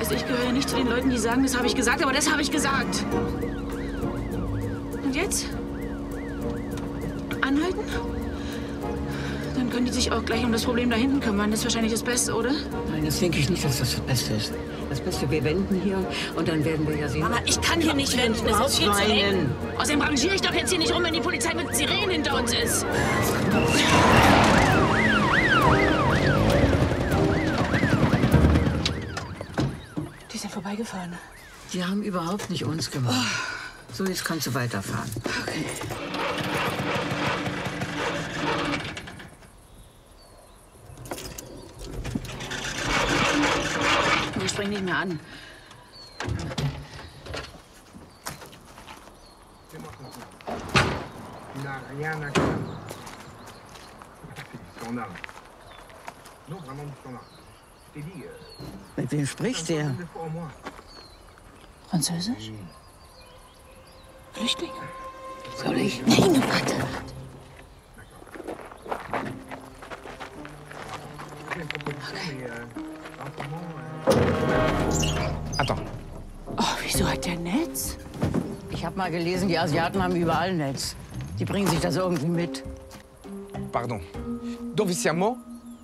weißt, ich gehöre nicht zu den Leuten, die sagen, das habe ich gesagt, aber das habe ich gesagt. Und jetzt? Anhalten? Dann können die sich auch gleich um das Problem da hinten kümmern. Das ist wahrscheinlich das Beste, oder? Nein, das denke ich nicht, dass das Beste ist. Das Beste, wir wenden hier und dann werden wir ja sehen... Mama, ich kann hier nicht wenden. Das ist viel zu eng. Außerdem rangiere ich doch jetzt hier nicht rum, wenn die Polizei mit Sirenen hinter uns ist. Die sind vorbeigefahren. Die haben überhaupt nicht uns gemacht. So, jetzt kannst du weiterfahren. Okay. Ich spring nicht mehr an. Mit wem spricht der? Französisch? Flüchtlinge? Soll ich? Nein, warte. Attends. Oh, wieso hat der Netz? Ich habe mal gelesen, die Asiaten haben überall Netz. Die bringen sich das irgendwie mit. Pardon. Dove siamo?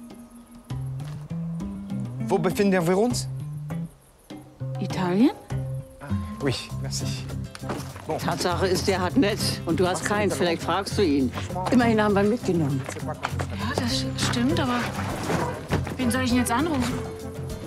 Wo befinden wir uns? Italien? Oui, merci. Bon. Tatsache ist, der hat Netz und du hast keins. Vielleicht fragst du ihn. Immerhin haben wir ihn mitgenommen. Ja, das stimmt, aber wen soll ich denn jetzt anrufen?